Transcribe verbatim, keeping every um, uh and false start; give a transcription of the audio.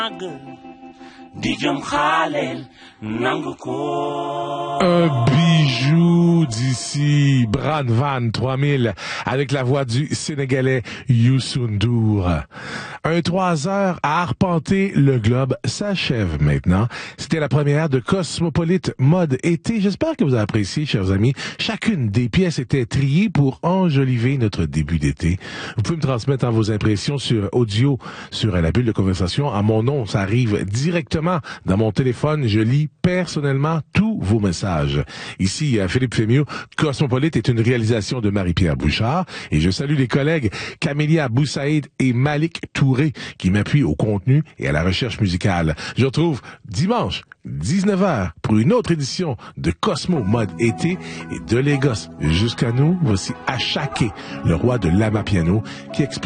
Un bijou d'ici, Bran Van trois mille, avec la voix du Sénégalais Youssou N'Dour. Un trois heures à arpenter le globe s'achève maintenant. C'était la première de Cosmopolite Mode Été. J'espère que vous avez apprécié, chers amis. Chacune des pièces était triée pour enjoliver notre début d'été. Vous pouvez me transmettre hein, vos impressions sur audio, sur la bulle de conversation. À mon nom, ça arrive directement dans mon téléphone. Je lis personnellement tous vos messages. Ici, à Philippe Fémieux, Cosmopolite est une réalisation de Marie-Pierre Bouchard et je salue les collègues Camélia Boussaïd et Malik Touré qui m'appuient au contenu et à la recherche musicale. Je retrouve dimanche, dix-neuf heures, pour une autre édition de Cosmo Mode Été et de Lagos jusqu'à nous. Voici Achaké, le roi de l'Amapiano, qui explique